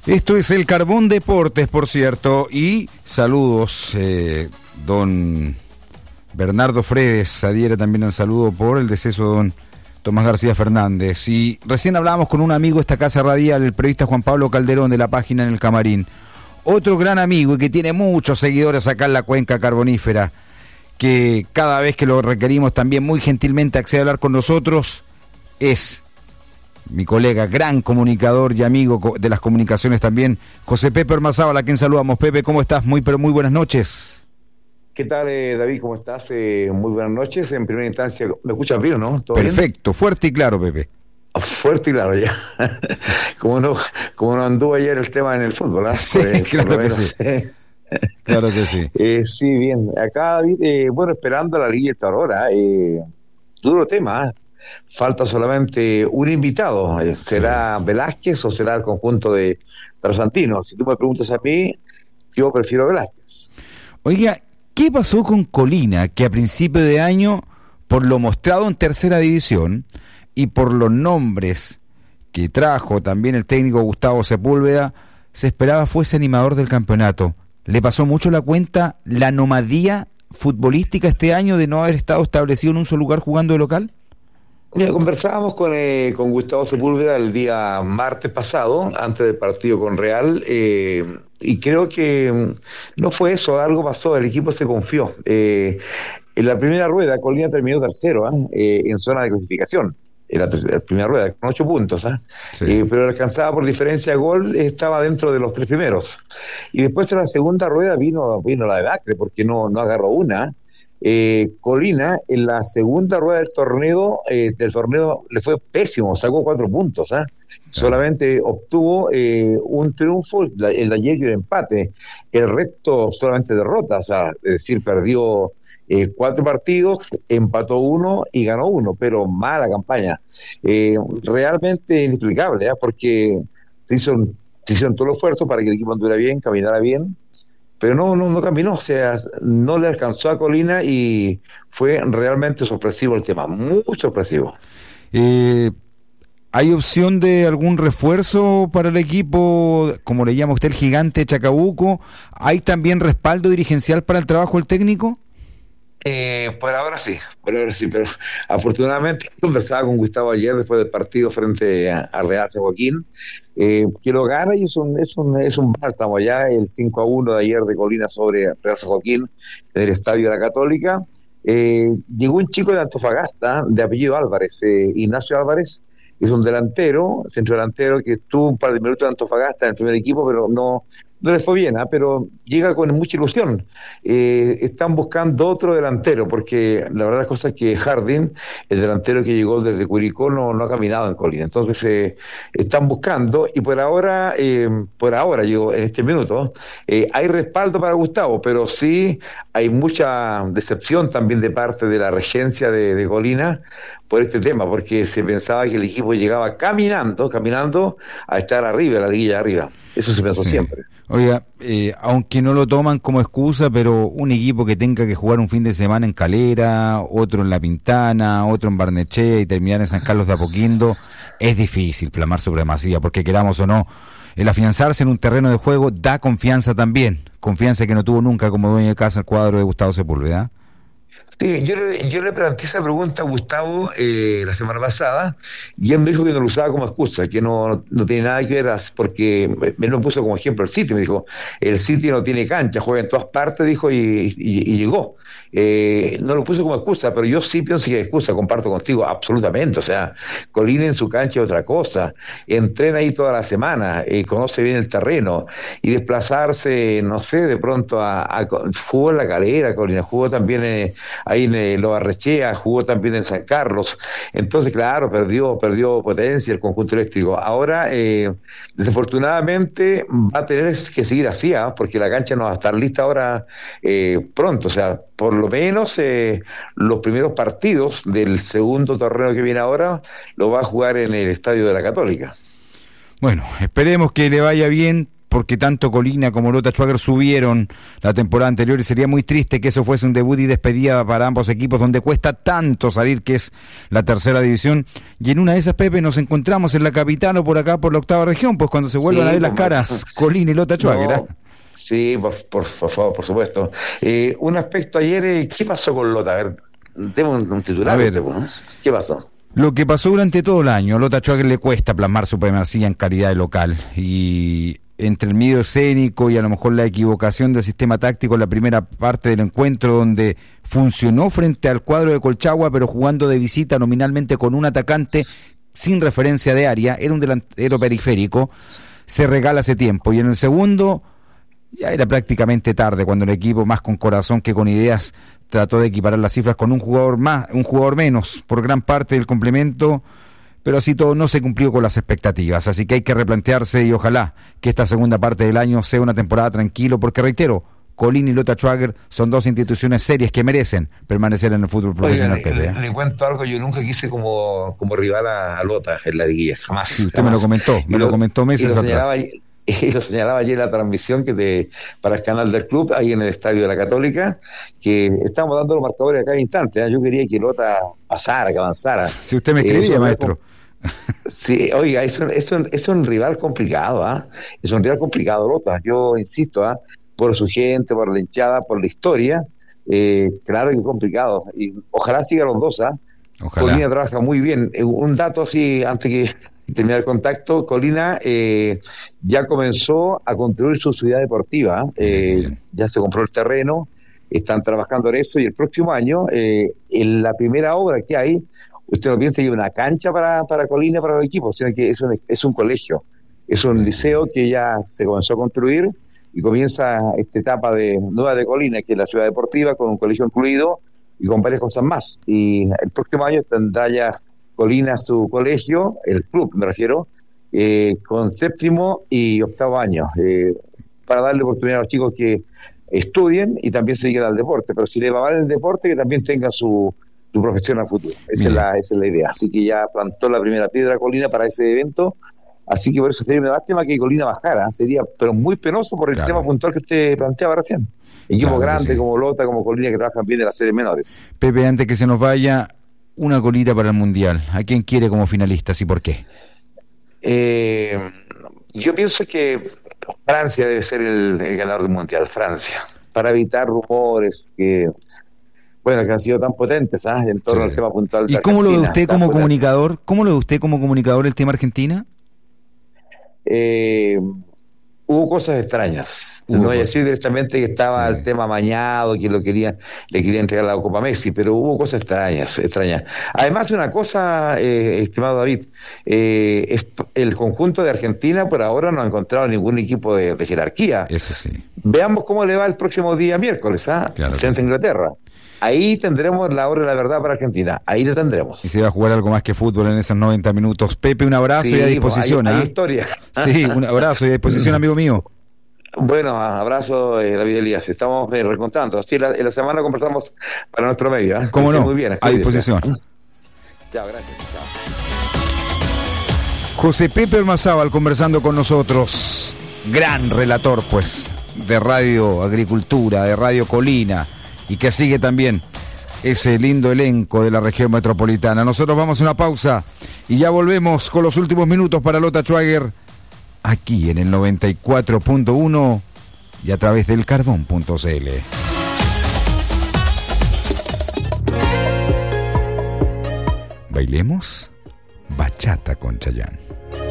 Esto es el Carbón Deportes, por cierto, y saludos, don Bernardo Fredes adhiere también al saludo por el deceso de don Tomás García Fernández. Y recién hablábamos con un amigo de esta casa radial, el periodista Juan Pablo Calderón, de la página En el Camarín. Otro gran amigo y que tiene muchos seguidores acá en la cuenca carbonífera, que cada vez que lo requerimos también muy gentilmente accede a hablar con nosotros, es mi colega, gran comunicador y amigo de las comunicaciones también, José Pepe Ormazábal, a quien saludamos. Pepe, ¿cómo estás? Muy buenas noches. ¿Qué tal, David? ¿Cómo estás? Muy buenas noches. En primera instancia, ¿me escuchas bien, no? ¿Todo perfecto, bien? Fuerte y claro, Pepe. Fuerte y claro, ya. como no anduvo ayer el tema en el fútbol, ¿eh? Sí, claro que sí. Claro que sí. Sí, bien. Acá, David, esperando la Liga esta hora, duro tema, ¿eh? Falta solamente un invitado. ¿Será Velázquez o será el conjunto de Trasantino? Si tú me preguntas a mí, yo prefiero Velázquez. Oiga, ¿qué pasó con Colina, que a principio de año, por lo mostrado en tercera división y por los nombres que trajo también el técnico Gustavo Sepúlveda, se esperaba fuese animador del campeonato? ¿Le pasó mucho la cuenta la nomadía futbolística este año de no haber estado establecido en un solo lugar jugando de local? Mira, conversábamos con Gustavo Sepúlveda el día martes pasado, antes del partido con Real, y creo que no fue eso, algo pasó, el equipo se confió. En la primera rueda, Colina terminó tercero en zona de clasificación, en la primera rueda, con 8 puntos, sí. Pero alcanzaba por diferencia de gol, estaba dentro de los 3 primeros. Y después en la segunda rueda vino la debacle, porque no agarró una. Colina en la segunda rueda del torneo le fue pésimo, sacó 4 puntos, solamente obtuvo un triunfo en la ayer y el empate, el resto solamente derrotas, es decir, perdió 4 partidos, empató 1 y ganó 1, pero mala campaña, realmente inexplicable, porque se hicieron todo el esfuerzo para que el equipo anduviera bien, caminara bien, pero no caminó, o sea, no le alcanzó a Colina y fue realmente sorpresivo el tema, muy sorpresivo. ¿Hay opción de algún refuerzo para el equipo, como le llama usted, el gigante Chacabuco? ¿Hay también respaldo dirigencial para el trabajo del técnico? Por ahora sí, pero afortunadamente conversaba con Gustavo ayer después del partido frente a Real San Joaquín, que lo gana y es un bálsamo ya el 5-1 de ayer de Colina sobre Real San Joaquín en el Estadio de la Católica. Llegó un chico de Antofagasta de apellido Álvarez, Ignacio Álvarez, es un centro delantero que tuvo un par de minutos de Antofagasta en el primer equipo, pero no le fue bien, pero llega con mucha ilusión. Están buscando otro delantero, porque la verdad las cosas es que Jardín, el delantero que llegó desde Curicó, no ha caminado en Colina. Entonces están buscando, y por ahora yo en este minuto, hay respaldo para Gustavo, pero sí hay mucha decepción también de parte de la regencia de Colina por este tema, porque se pensaba que el equipo llegaba caminando a estar arriba, la liguilla de arriba. Eso se pensó siempre. Oiga, aunque no lo toman como excusa, pero un equipo que tenga que jugar un fin de semana en Calera, otro en La Pintana, otro en Barnechea y terminar en San Carlos de Apoquindo, es difícil clamar supremacía, porque queramos o no, el afianzarse en un terreno de juego da confianza también, confianza que no tuvo nunca como dueño de casa el cuadro de Gustavo Sepúlveda. Sí, yo le planteé esa pregunta a Gustavo la semana pasada y él me dijo que no lo usaba como excusa, que no tiene nada que ver, porque él lo puso como ejemplo el City, me dijo, el City no tiene cancha, juega en todas partes, dijo, y llegó. No lo puso como excusa, pero yo sí pienso que es excusa, comparto contigo absolutamente. O sea, Colina en su cancha es otra cosa, entrena ahí toda la semana, conoce bien el terreno, y desplazarse, no sé, de pronto jugó en La Calera, Colina, jugó también ahí en Lo Barnechea, jugó también en San Carlos. Entonces, claro, perdió potencia el conjunto eléctrico. Ahora, desafortunadamente, va a tener que seguir así, porque la cancha no va a estar lista ahora pronto. O sea, por lo menos los primeros partidos del segundo torneo que viene ahora lo va a jugar en el Estadio de la Católica. Bueno, esperemos que le vaya bien porque tanto Colina como Lota Schwager subieron la temporada anterior y sería muy triste que eso fuese un debut y despedida para ambos equipos donde cuesta tanto salir, que es la tercera división. Y en una de esas, Pepe, nos encontramos en la capital o por acá por la octava región, pues cuando se vuelvan a ver las caras Colina y Lota Schwager. No. Sí, por favor, por supuesto. Un aspecto ayer, ¿qué pasó con Lota? A ver, demos un titular. A ver, ¿no? ¿Qué pasó? Lo que pasó durante todo el año, a Lota Schwager le cuesta plasmar su supremacía en calidad de local, y entre el miedo escénico y a lo mejor la equivocación del sistema táctico en la primera parte del encuentro, donde funcionó frente al cuadro de Colchagua, pero jugando de visita nominalmente con un atacante sin referencia de área, era un delantero periférico, se regala ese tiempo. Y en el segundo ya era prácticamente tarde, cuando el equipo, más con corazón que con ideas, trató de equiparar las cifras con un jugador menos por gran parte del complemento, pero así todo no se cumplió con las expectativas. Así que hay que replantearse y ojalá que esta segunda parte del año sea una temporada tranquilo, porque reitero, Colina y Lota Schwager son dos instituciones serias que merecen permanecer en el fútbol profesional. Oigan, le cuento algo, yo nunca quise como rival a Lota en la liguilla, jamás. Sí, usted jamás. Me lo comentó meses atrás. Y lo señalaba ayer en la transmisión para el canal del club, ahí en el Estadio de la Católica, que estamos dando los marcadores a cada instante. Yo quería que Lota pasara, que avanzara. Si usted me escribía, maestro. Sí, oiga, es un rival complicado, es un rival complicado, Lota. Yo insisto, por su gente, por la hinchada, por la historia, claro que es complicado. Y ojalá sigan los dos, Ojalá. Colina trabaja muy bien. Un dato así, antes que terminar el contacto, Colina ya comenzó a construir su ciudad deportiva, ya se compró el terreno, están trabajando en eso, y el próximo año, en la primera obra que hay, usted no piensa que hay una cancha para Colina, para los equipos, sino que es un colegio, es un liceo que ya se comenzó a construir, y comienza esta etapa nueva de Colina, que es la ciudad deportiva, con un colegio incluido, y con varias cosas más. Y el próximo año tendrá ya Colina su colegio, el club me refiero, con séptimo y octavo año, para darle oportunidad a los chicos que estudien y también se dediquen al deporte, pero si le va mal el deporte, que también tenga su profesión al futuro. Esa es la idea. Así que ya plantó la primera piedra Colina para ese evento, así que por eso sería una lástima que Colina bajara, sería pero muy penoso por el tema puntual que usted planteaba recién. Equipos grandes como Lota, como Colina, que trabajan bien en las series menores. Pepe, antes que se nos vaya, una colita para el Mundial. ¿A quién quiere como finalistas y por qué? Yo pienso que Francia debe ser el ganador del Mundial, Francia, para evitar rumores que han sido tan potentes en torno al tema puntual de ¿Y cómo lo ve usted como comunicador? ¿Cómo lo ve usted como comunicador el tema Argentina? Hubo cosas extrañas. No voy a decir directamente que estaba el tema amañado, que le quería entregar la Copa Messi, pero hubo cosas extrañas. Además de una cosa, estimado David, el conjunto de Argentina por ahora no ha encontrado ningún equipo de jerarquía. Eso sí. Veamos cómo le va el próximo día miércoles, frente a Inglaterra. Ahí tendremos la hora de la verdad para Argentina. Ahí la tendremos. Y se va a jugar algo más que fútbol en esos 90 minutos. Pepe, un abrazo y a disposición. Hay historia. Sí, un abrazo y a disposición, amigo mío. Bueno, abrazo, David Elías. Estamos recontando. Así en la semana conversamos para nuestro medio. ¿Cómo no? Muy bien. A disposición. Chao, gracias. Chao. José Pepe Ormazábal conversando con nosotros. Gran relator, pues, de Radio Agricultura, de Radio Colina, y que sigue también ese lindo elenco de la región metropolitana. Nosotros vamos a una pausa y ya volvemos con los últimos minutos para Lota Schwager aquí en el 94.1 y a través del carbón.cl. ¿Bailemos? Bachata con Chayanne.